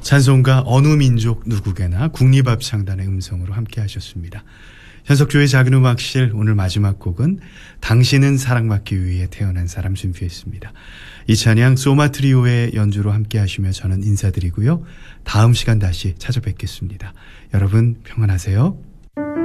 찬송가 어느 민족 누구게나 국립합창단의 음성으로 함께 하셨습니다. 현석조의 작은 음악실 오늘 마지막 곡은 당신은 사랑받기 위해 태어난 사람 준비했습니다. 이 찬양 소마트리오의 연주로 함께 하시며 저는 인사드리고요. 다음 시간 다시 찾아뵙겠습니다. 여러분 평안하세요.